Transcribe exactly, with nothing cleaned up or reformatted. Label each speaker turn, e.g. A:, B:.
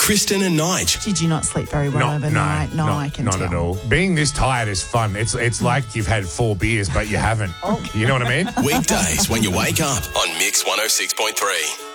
A: Kristen and Nige.
B: Did you not sleep very well
C: No,
B: overnight?
C: no,
B: No,
C: not,
B: I can
C: not
B: tell.
C: at all. Being this tired is fun. It's it's like you've had four beers, but you haven't. You know what I mean?
A: Weekdays when you wake up on Mix one oh six point three.